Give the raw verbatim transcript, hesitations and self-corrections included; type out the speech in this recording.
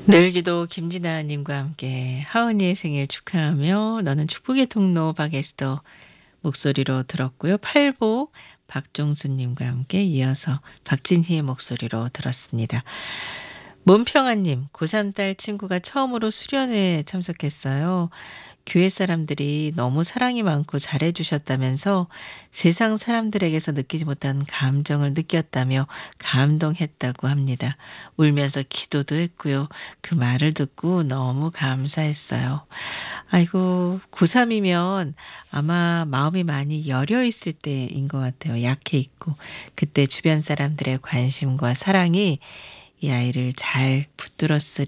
늘기도 김진아님과 함께 하은이의 생일 축하하며 너는 축복의 통로 박에스더 목소리로 들었고요. 팔보 박종수님과 함께 이어서 박진희의 목소리로 들었습니다. 문평아님, 고삼 딸 친구가 처음으로 수련회에 참석했어요. 교회 사람들이 너무 사랑이 많고 잘해주셨다면서 세상 사람들에게서 느끼지 못한 감정을 느꼈다며 감동했다고 합니다. 울면서 기도도 했고요. 그 말을 듣고 너무 감사했어요. 아이고, 고삼이면 아마 마음이 많이 여려 있을 때인 것 같아요. 약해 있고. 그때 주변 사람들의 관심과 사랑이 이 아이를 잘 붙들었을